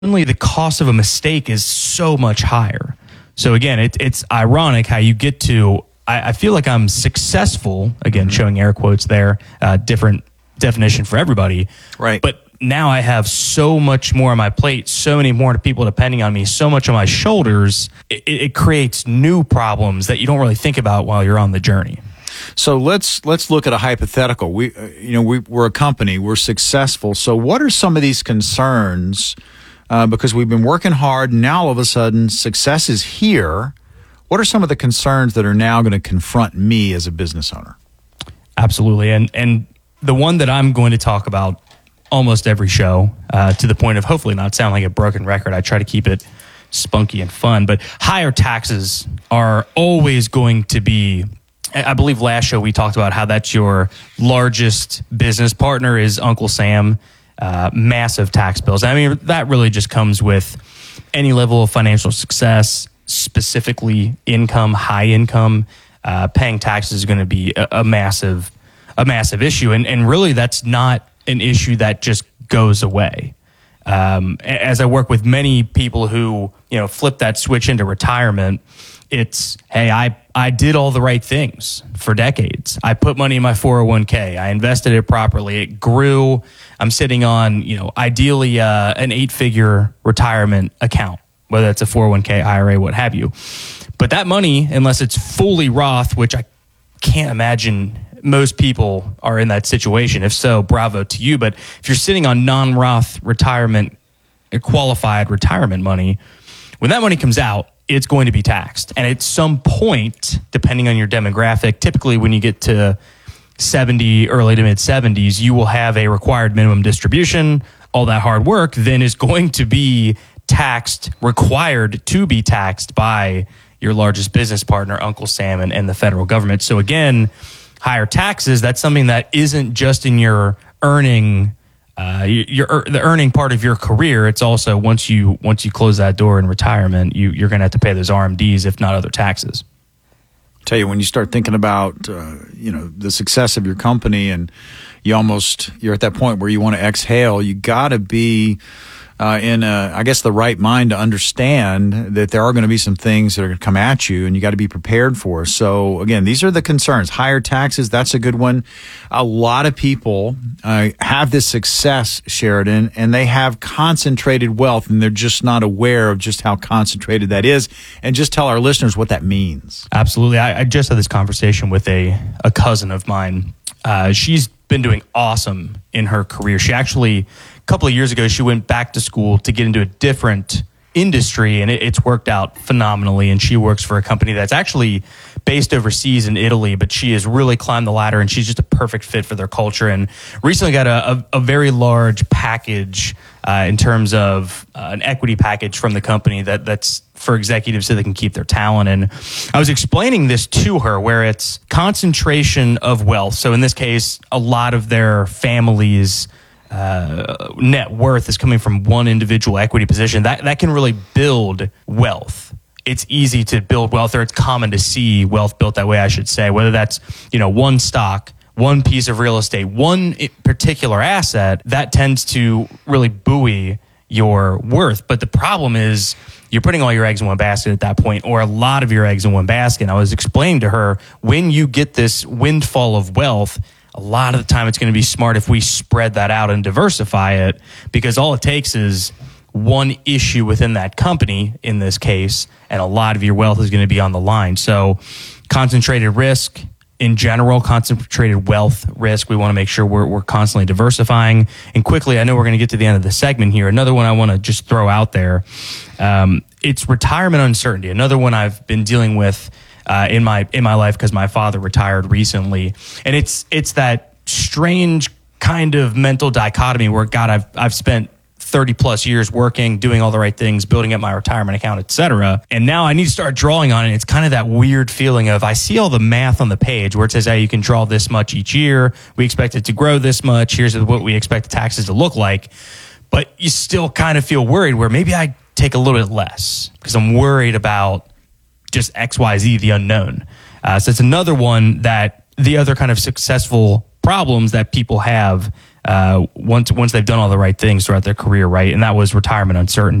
suddenly the cost of a mistake is so much higher. So again, it's ironic how you get to, I feel like I'm successful, again, showing air quotes there, different definition for everybody. Right. But now I have so much more on my plate, so many more people depending on me, so much on my shoulders. It creates new problems that you don't really think about while you're on the journey. So let's look at a hypothetical. We're a company, we're successful. So what are some of these concerns? Because we've been working hard, and now all of a sudden success is here. What are some of the concerns that are now going to confront me as a business owner? Absolutely, and the one that I'm going to talk about almost every show, to the point of hopefully not sound like a broken record. I try to keep it spunky and fun, but higher taxes are always going to be. I believe last show we talked about how that's your largest business partner is Uncle Sam. Massive tax bills. I mean, that really just comes with any level of financial success, specifically income, high income. Paying taxes is going to be a massive issue, and really that's not an issue that just goes away. As I work with many people who flip that switch into retirement, it's, hey, I did all the right things for decades. I put money in my 401k. I invested it properly. It grew. I'm sitting on, ideally an 8-figure retirement account, whether it's a 401k, IRA, what have you. But that money, unless it's fully Roth, which I can't imagine most people are in that situation. If so, bravo to you. But if you're sitting on non-Roth retirement, qualified retirement money, when that money comes out, it's going to be taxed. And at some point, depending on your demographic, typically when you get to 70, early to mid 70s, you will have a required minimum distribution. All that hard work then is going to be taxed, required to be taxed by your largest business partner, Uncle Sam, and the federal government. So again, higher taxes, that's something that isn't just in your earning, the earning part of your career. It's also once you close that door in retirement, you're going to have to pay those RMDs, if not other taxes. Tell you, when you start thinking about the success of your company, and you're at that point where you want to exhale, you got to be in the right mind to understand that there are going to be some things that are going to come at you, and you got to be prepared for. So again, these are the concerns. Higher taxes, that's a good one. A lot of people have this success, Sheridan, and they have concentrated wealth, and they're just not aware of just how concentrated that is. And just tell our listeners what that means. Absolutely. I just had this conversation with a cousin of mine. She's been doing awesome in her career. She actually, a couple of years ago, she went back to school to get into a different industry, and it's worked out phenomenally. And she works for a company that's actually based overseas in Italy, but she has really climbed the ladder, and she's just a perfect fit for their culture. And recently got a very large package in terms of an equity package from the company that's for executives so they can keep their talent. And I was explaining this to her, where it's concentration of wealth. So in this case, a lot of their families' net worth is coming from one individual equity position. That can really build wealth. It's easy to build wealth, or it's common to see wealth built that way, I should say, whether that's, one stock, one piece of real estate, one particular asset that tends to really buoy your worth. But the problem is you're putting all your eggs in one basket at that point, or a lot of your eggs in one basket. And I was explaining to her, when you get this windfall of wealth, a lot of the time it's going to be smart if we spread that out and diversify it, because all it takes is one issue within that company, in this case, and a lot of your wealth is going to be on the line. So concentrated risk in general, concentrated wealth risk, we want to make sure we're constantly diversifying. And quickly, I know we're going to get to the end of the segment here. Another one I want to just throw out there, it's retirement uncertainty. Another one I've been dealing with in my life, because my father retired recently, and it's that strange kind of mental dichotomy where, God, I've spent 30 plus years working, doing all the right things, building up my retirement account, etc. And now I need to start drawing on it. It's kind of that weird feeling of, I see all the math on the page where it says, hey, you can draw this much each year. We expect it to grow this much. Here's what we expect the taxes to look like. But you still kind of feel worried, where maybe I take a little bit less because I'm worried about just XYZ, the unknown. So it's another one that the other kind of successful problems that people have once they've done all the right things throughout their career, right? And that was retirement uncertainty.